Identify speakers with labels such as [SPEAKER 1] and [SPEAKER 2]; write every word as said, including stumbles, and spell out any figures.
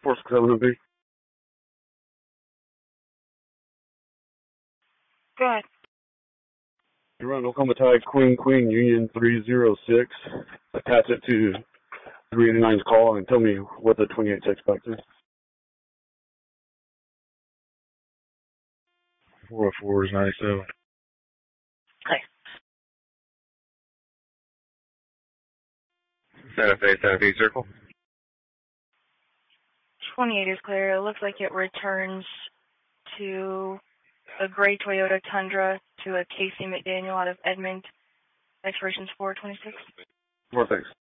[SPEAKER 1] four six seven O B.
[SPEAKER 2] Go ahead.
[SPEAKER 1] You run Oklahoma tag Queen Queen Union three zero six. Attach it to three eighty-nine's call and tell me what the twenty-eight takes back to.
[SPEAKER 3] four oh four is ninety-seven.
[SPEAKER 2] Okay.
[SPEAKER 3] Santa Fe, Santa Fe Circle.
[SPEAKER 2] twenty-eight is clear. It looks like it returns to a gray Toyota Tundra to a Casey McDaniel out of Edmond. Expiration's four twenty-six.
[SPEAKER 1] Four thanks.